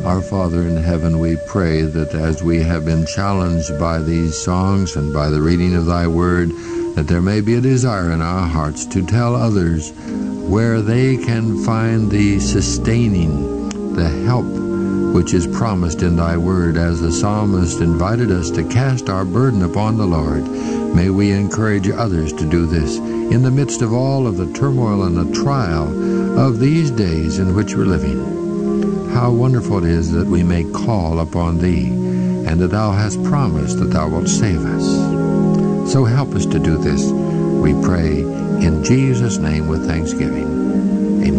Our Father in heaven, we pray that as we have been challenged by these songs and by the reading of thy word, that there may be a desire in our hearts to tell others where they can find the sustaining, the help which is promised in thy word. As the psalmist invited us to cast our burden upon the Lord, may we encourage others to do this in the midst of all of the turmoil and the trial of these days in which we're living. How wonderful it is that we may call upon thee, and that thou hast promised that thou wilt save us. So help us to do this, we pray, in Jesus' name with thanksgiving.